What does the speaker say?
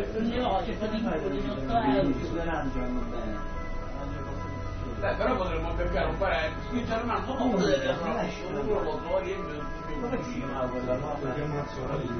un negozio, fa di 18 euro. Sulle arance vanno bene. Però potremmo beccare un paio qui Germano, ma come deve essere? Uno lo trovi e Come si chiamava quella roba?